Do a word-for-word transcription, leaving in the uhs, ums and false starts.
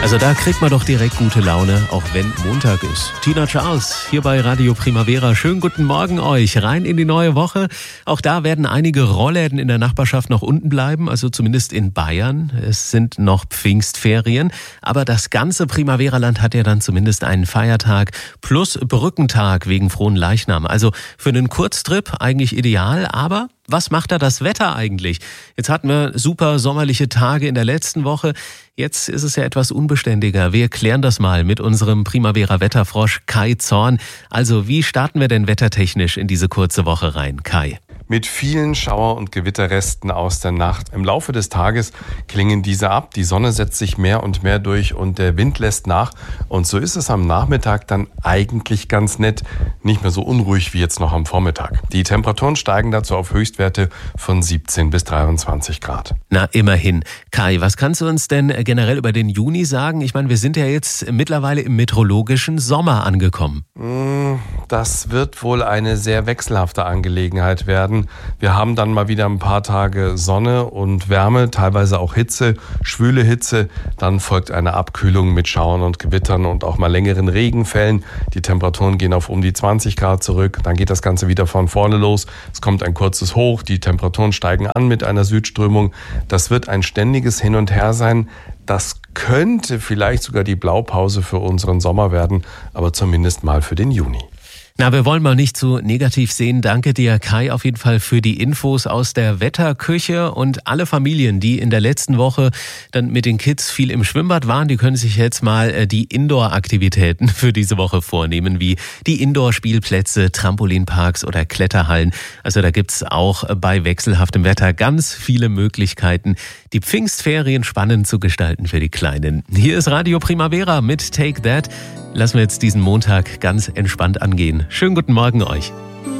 Also da kriegt man doch direkt gute Laune, auch wenn Montag ist. Tina Charles hier bei Radio Primavera. Schönen guten Morgen euch. Rein in die neue Woche. Auch da werden einige Rollläden in der Nachbarschaft noch unten bleiben, also zumindest in Bayern. Es sind noch Pfingstferien, aber das ganze Primavera-Land hat ja dann zumindest einen Feiertag plus Brückentag wegen Fronleichnam. Also für einen Kurztrip eigentlich ideal, aber was macht da das Wetter eigentlich? Jetzt hatten wir super sommerliche Tage in der letzten Woche. Jetzt ist es ja etwas unbeständiger. Wir klären das mal mit unserem Primavera-Wetterfrosch Kai Zorn. Also wie starten wir denn wettertechnisch in diese kurze Woche rein, Kai? Mit vielen Schauer- und Gewitterresten aus der Nacht. Im Laufe des Tages klingen diese ab, die Sonne setzt sich mehr und mehr durch und der Wind lässt nach. Und so ist es am Nachmittag dann eigentlich ganz nett, nicht mehr so unruhig wie jetzt noch am Vormittag. Die Temperaturen steigen dazu auf Höchstwerte von siebzehn bis dreiundzwanzig Grad. Na, immerhin. Kai, was kannst du uns denn generell über den Juni sagen? Ich meine, wir sind ja jetzt mittlerweile im meteorologischen Sommer angekommen. Das wird wohl eine sehr wechselhafte Angelegenheit werden. Wir haben dann mal wieder ein paar Tage Sonne und Wärme, teilweise auch Hitze, schwüle Hitze. Dann folgt eine Abkühlung mit Schauern und Gewittern und auch mal längeren Regenfällen. Die Temperaturen gehen auf um die zwanzig Grad zurück. Dann geht das Ganze wieder von vorne los. Es kommt ein kurzes Hoch. Die Temperaturen steigen an mit einer Südströmung. Das wird ein ständiges Hin und Her sein. Das könnte vielleicht sogar die Blaupause für unseren Sommer werden, aber zumindest mal für den Juni. Na, wir wollen mal nicht zu negativ sehen. Danke dir, Kai, auf jeden Fall für die Infos aus der Wetterküche. Und alle Familien, die in der letzten Woche dann mit den Kids viel im Schwimmbad waren, die können sich jetzt mal die Indoor-Aktivitäten für diese Woche vornehmen, wie die Indoor-Spielplätze, Trampolinparks oder Kletterhallen. Also da gibt's auch bei wechselhaftem Wetter ganz viele Möglichkeiten, die Pfingstferien spannend zu gestalten für die Kleinen. Hier ist Radio Primavera mit Take That. Lassen wir jetzt diesen Montag ganz entspannt angehen. Schönen guten Morgen euch.